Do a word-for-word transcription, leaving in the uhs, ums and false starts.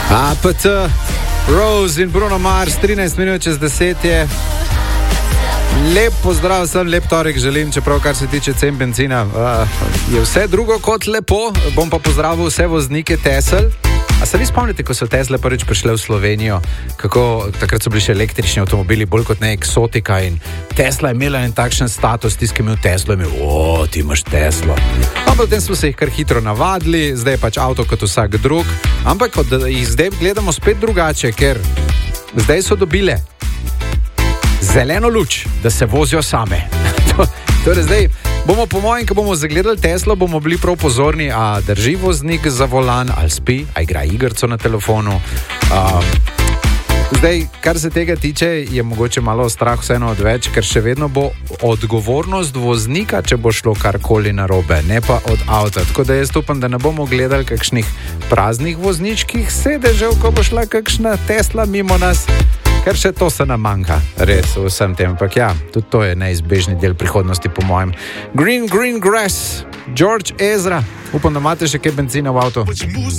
A P T, Rose in Bruno Mars, trinajst minut čez deset je. Lep pozdrav, sem lep torek želim, čeprav kar se tiče cen benzina, uh, je vse drugo kot lepo. Bom pa pozdravil vse voznike Tesel. A se vi spomnite, ko so Tesle prvič prišle v Slovenijo, kako takrat so bili še električni avtomobili, bolj kot ne eksotika, in Tesla je imela en takšen status, tisti, ki je imel Teslo, je imel, o, ti imaš Teslo. A potem smo se jih kar hitro navadili, zdaj je pač avto kot vsak drug, ampak od jih zdaj gledamo spet drugače, ker zdaj so dobile zeleno luč, da se vozijo same. Torej zdaj bomo, po mojem, ko bomo zagledali Teslo, bomo bili prav pozorni, a drži voznik za volan, ali spi, a igra igrico na telefonu. Uh, zdaj, kar se tega tiče, je mogoče malo strah vseeno odveč, ker še vedno bo odgovornost voznika, če bo šlo karkoli narobe, ne pa od avta. Tako da jaz upam, da ne bomo gledali kakšnih praznih vozničkih sedežev, ko bo šla kakšna Tesla mimo nas. Ker še to se nam manjka, res v vsem tem. Ampak ja, tudi to je neizbežni del prihodnosti, po mojem. Green, green grass, George Ezra. Upam, da imate še kaj benzina v avtu.